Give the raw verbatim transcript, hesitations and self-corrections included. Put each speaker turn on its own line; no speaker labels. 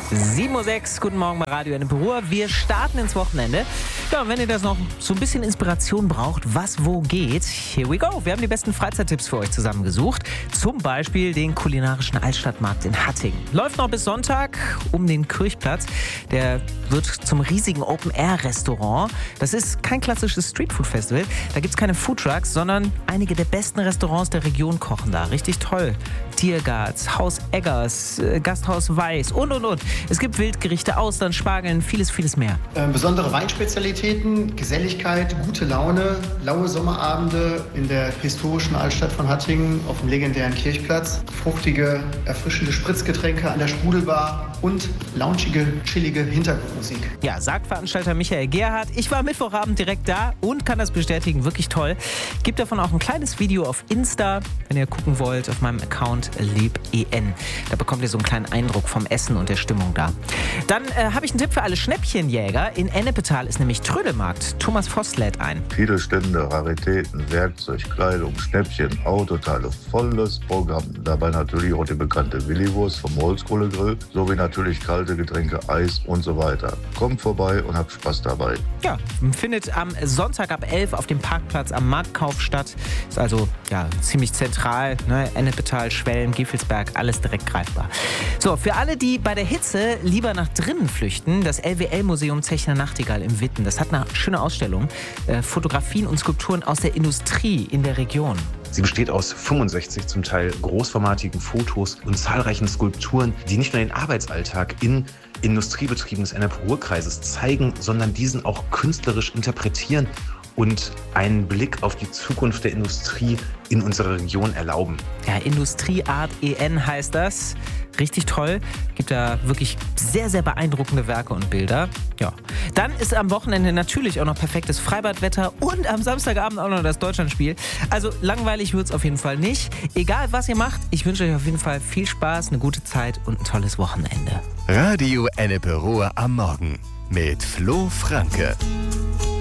sieben Uhr sechs, guten Morgen bei Radio Ennepe Ruhr. Wir starten ins Wochenende. Ja, und wenn ihr das noch so ein bisschen Inspiration braucht, was wo geht, here we go. Wir haben die besten Freizeittipps für euch zusammengesucht. Zum Beispiel den kulinarischen Altstadtmarkt in Hattingen. Läuft noch bis Sonntag um den Kirchplatz. Der wird zum riesigen Open-Air-Restaurant. Das ist kein klassisches Streetfood-Festival. Da gibt es keine Foodtrucks, sondern einige der besten Restaurants der Region kochen da. Richtig toll. Tiergarts, Haus Eggers, Gasthaus Weiß und, und, und. Es gibt Wildgerichte, Austern, Spargeln, vieles, vieles mehr.
Äh, besondere Weinspezialitäten, Geselligkeit, gute Laune, laue Sommerabende in der historischen Altstadt von Hattingen auf dem legendären Kirchplatz, fruchtige, erfrischende Spritzgetränke an der Sprudelbar und launchige, chillige Hintergrundmusik.
Ja, sagt Veranstalter Michael Gerhardt. Ich war Mittwochabend direkt da und kann das bestätigen, wirklich toll. Gibt davon auch ein kleines Video auf Insta, wenn ihr gucken wollt, auf meinem Account LebEN. Da bekommt ihr so einen kleinen Eindruck vom Essen und der Stimmung da. Dann äh, habe ich einen Tipp für alle Schnäppchenjäger. In Ennepetal ist nämlich Trödelmarkt. Thomas Voss lädt ein.
Viele Stände, Raritäten, Werkzeug, Kleidung, Schnäppchen, Autoteile, volles Programm. Dabei natürlich auch die bekannte Williwurst vom Holzkohlegrill, sowie natürlich kalte Getränke, Eis und so weiter. Kommt vorbei und habt Spaß dabei.
Ja, findet am Sonntag ab elf auf dem Parkplatz am Marktkauf statt. Ist also ja ziemlich zentral, ne? Ennepetal, Schwelm, Giffelsberg, alles direkt greifbar. So, für alle, die bei der Hitze lieber nach drinnen flüchten, das L W L-Museum Zechner Nachtigall im Witten. Das hat eine schöne Ausstellung. Äh, Fotografien und Skulpturen aus der Industrie in der Region.
Sie besteht aus fünfundsechzig zum Teil großformatigen Fotos und zahlreichen Skulpturen, die nicht nur den Arbeitsalltag in Industriebetrieben des Ennepe-Ruhr-Kreises zeigen, sondern diesen auch künstlerisch interpretieren und einen Blick auf die Zukunft der Industrie in unserer Region erlauben.
Ja, Industrieart E N heißt das. Richtig toll. Gibt da wirklich sehr, sehr beeindruckende Werke und Bilder. Ja. Dann ist am Wochenende natürlich auch noch perfektes Freibadwetter und am Samstagabend auch noch das Deutschlandspiel. Also langweilig wird es auf jeden Fall nicht. Egal, was ihr macht, ich wünsche euch auf jeden Fall viel Spaß, eine gute Zeit und ein tolles Wochenende.
Radio Ennepe Ruhr am Morgen mit Flo Franke.